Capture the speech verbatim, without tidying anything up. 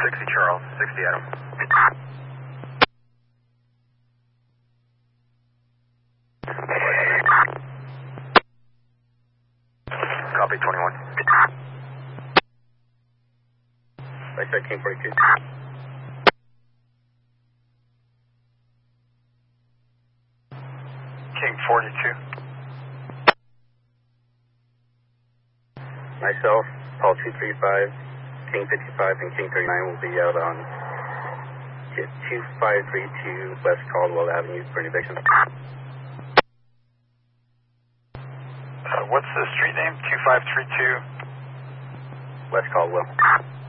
sixty Charles, sixty Adam. Copy twenty-one. Backside King forty-two. King forty-two. Myself, Paul two three five, King fifty-five, and King thirty-nine will be out on two five three two West Caldwell Avenue for an eviction. Uh, what's the street name? two five three two West Caldwell.